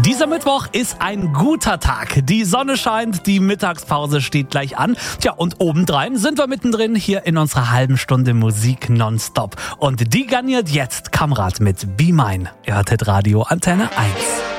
Dieser Mittwoch ist ein guter Tag. Die Sonne scheint, die Mittagspause steht gleich an. Tja, und obendrein sind wir mittendrin hier in unserer halben Stunde Musik nonstop. Und die garniert jetzt Kamrat mit Be Mine. Ihr hört Radio Antenne 1.